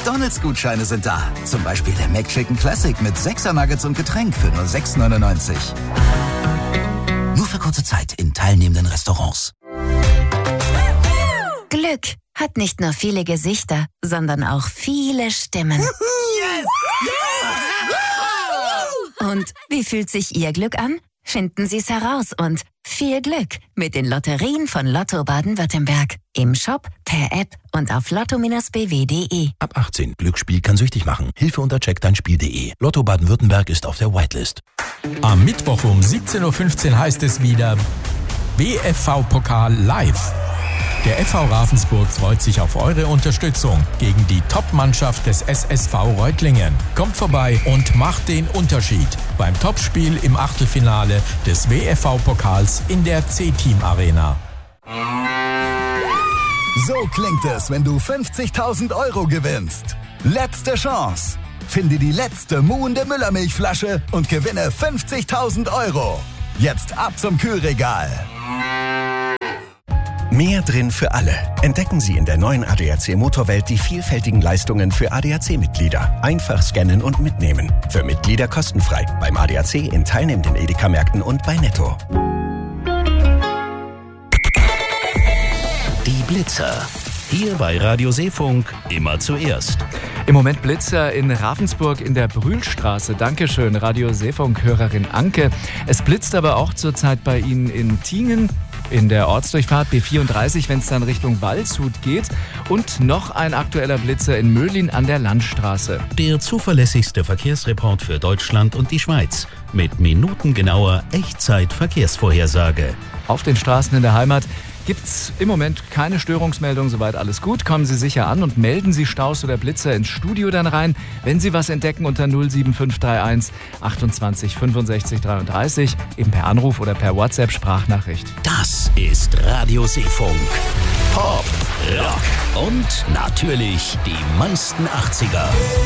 McDonald's-Gutscheine sind da. Zum Beispiel der McChicken Classic mit 6er Nuggets und Getränk für nur 6,99. Nur für kurze Zeit in teilnehmenden Restaurants. Glück hat nicht nur viele Gesichter, sondern auch viele Stimmen. Yes! Und wie fühlt sich Ihr Glück an? Finden Sie es heraus und viel Glück mit den Lotterien von Lotto Baden-Württemberg. Im Shop, per App und auf lotto-bw.de. Ab 18. Glücksspiel kann süchtig machen. Hilfe unter checkdeinspiel.de. Lotto Baden-Württemberg ist auf der Whitelist. Am Mittwoch um 17.15 Uhr heißt es wieder WFV-Pokal live. Der FV Ravensburg freut sich auf eure Unterstützung gegen die Top-Mannschaft des SSV Reutlingen. Kommt vorbei und macht den Unterschied beim Topspiel im Achtelfinale des WFV-Pokals in der C-Team-Arena. So klingt es, wenn du 50.000 Euro gewinnst. Letzte Chance. Finde die letzte muhende Müllermilchflasche und gewinne 50.000 Euro. Jetzt ab zum Kühlregal. Mehr drin für alle. Entdecken Sie in der neuen ADAC Motorwelt die vielfältigen Leistungen für ADAC-Mitglieder. Einfach scannen und mitnehmen. Für Mitglieder kostenfrei. Beim ADAC in teilnehmenden Edeka-Märkten und bei Netto. Die Blitzer. Hier bei Radio Seefunk immer zuerst. Im Moment Blitzer in Ravensburg in der Brühlstraße. Dankeschön, Radio Seefunk-Hörerin Anke. Es blitzt aber auch zurzeit bei Ihnen in Tiengen, in der Ortsdurchfahrt B34, wenn es dann Richtung Waldshut geht. Und noch ein aktueller Blitzer in Möhlin an der Landstraße. Der zuverlässigste Verkehrsreport für Deutschland und die Schweiz. Mit minutengenauer Echtzeit-Verkehrsvorhersage. Auf den Straßen in der Heimat gibt's im Moment keine Störungsmeldung, soweit alles gut. Kommen Sie sicher an und melden Sie Staus oder Blitzer ins Studio dann rein, wenn Sie was entdecken unter 07531 28 65 33, eben per Anruf oder per WhatsApp-Sprachnachricht. Das ist Radio Seefunk. Pop, Rock und natürlich die meisten 80er.